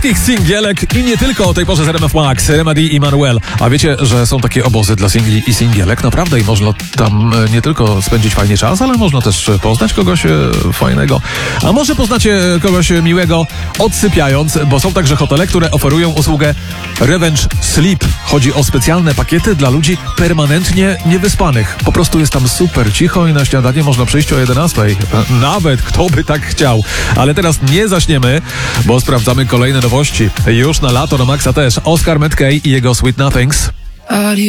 Singielek i nie tylko o tej porze z RMF Max, Remedy i Manuel. A wiecie, że są takie obozy dla singli i singielek? Naprawdę i można tam nie tylko spędzić fajnie czas, ale można też poznać kogoś fajnego. A może poznacie kogoś miłego odsypiając, bo są także hotele, które oferują usługę Revenge Sleep. Chodzi o specjalne pakiety dla ludzi permanentnie niewyspanych. Po prostu jest tam super cicho i na śniadanie można przyjść o 11. Nawet kto by tak chciał. Ale teraz nie zaśniemy, bo sprawdzamy kolejne nowości. Już na lato na Maxa też Oscar Mackay i jego Sweet Nothings.